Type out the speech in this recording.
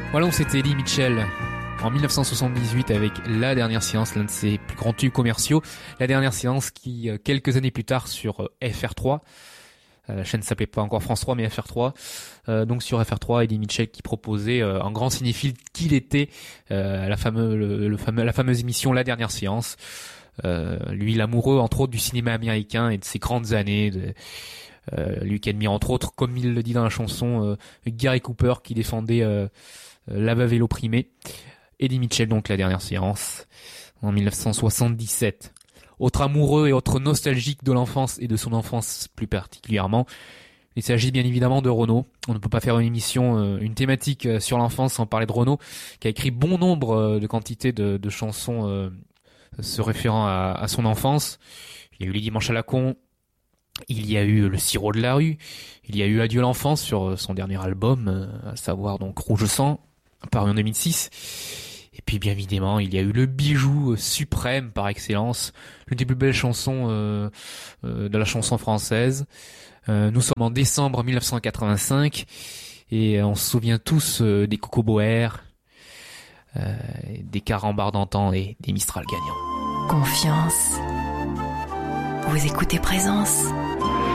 Voilà, donc c'était Eddie Mitchell en 1978 avec La Dernière Séance, l'un de ses plus grands tubes commerciaux. La Dernière Séance qui, quelques années plus tard sur FR3, la chaîne s'appelait pas encore France 3 mais FR3, donc sur FR3, Eddie Mitchell qui proposait un grand cinéphile qu'il était, la fameuse émission La Dernière Séance. Lui l'amoureux entre autres du cinéma américain et de ses grandes années, lui qui admire entre autres, comme il le dit dans la chanson, Gary Cooper qui défendait la veuve et l'opprimé. Eddie Mitchell, donc La Dernière Séance, en 1977. Autre amoureux et autre nostalgique de l'enfance et de son enfance plus particulièrement, il s'agit bien évidemment de Renaud. On ne peut pas faire une émission, une thématique sur l'enfance sans parler de Renaud, qui a écrit bon nombre de quantités de chansons se référant à son enfance. Il y a eu Les Dimanches à la con, il y a eu Le Sirop de la rue, il y a eu Adieu l'enfance sur son dernier album, à savoir donc Rouge sang, paru en 2006. Et puis bien évidemment, il y a eu le bijou suprême par excellence, l'une des plus belles chansons de la chanson française. Nous sommes en décembre 1985 et on se souvient tous des Coco Boer, des Carambars d'antan et des Mistral gagnants. Confiance. Vous écoutez Présence.